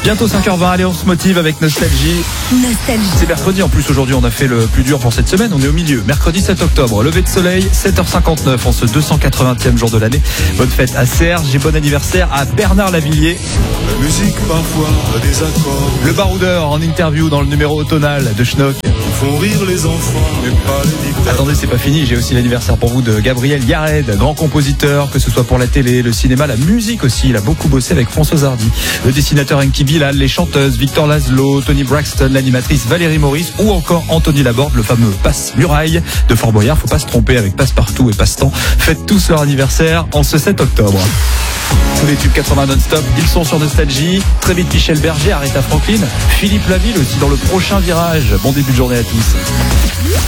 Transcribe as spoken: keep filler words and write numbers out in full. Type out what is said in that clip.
Bientôt cinq heures vingt, allez on se motive avec Nostalgie. Nostalgie. C'est mercredi, en plus aujourd'hui on a fait le plus dur pour cette semaine, on est au milieu. Mercredi sept octobre, lever de soleil, sept heures cinquante-neuf en ce deux cent quatre-vingtième jour de l'année. Bonne fête à Serge et bon anniversaire à Bernard Lavillier. La musique parfois a des accords. Le baroudeur en interview dans le numéro automnal de Schnock. Ils font rire les enfants, mais pas les dictateurs. Attendez, c'est pas fini, j'ai aussi l'anniversaire pour vous de Gabriel Yared, grand compositeur, que ce soit pour la télé, le cinéma, la musique aussi. Il a beaucoup bossé avec Françoise Hardy. Le dessinateur Enki Bilal, les chanteuses Victor Laszlo, Tony Braxton, l'animatrice Valérie Maurice ou encore Anthony Laborde, le fameux Passe-Muraille de Fort Boyard. Faut pas se tromper avec Passe-Partout et Passe-Temps. Faites tous leur anniversaire en ce sept octobre. Tous les tubes quatre-vingts non-stop, ils sont sur Nostalgie. Très vite Michel Berger, Aretha Franklin, Philippe Laville aussi dans le prochain virage. Bon début de journée à tous.